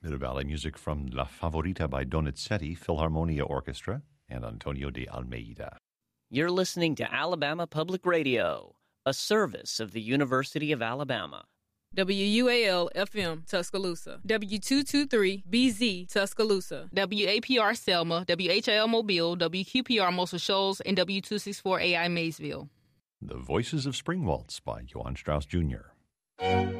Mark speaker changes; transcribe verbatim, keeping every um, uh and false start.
Speaker 1: Mid-Valley music from La Favorita by Donizetti, Philharmonia Orchestra, and Antonio de Almeida.
Speaker 2: You're listening to Alabama Public Radio, a service of the University of Alabama.
Speaker 3: W U A L F M Tuscaloosa, W two twenty-three B Z Tuscaloosa,
Speaker 4: W A P R Selma, W H I L Mobile, W Q P R Muscle Shoals, and W two sixty-four A I Maysville.
Speaker 1: The Voices of Spring Waltz by Johann Strauss Junior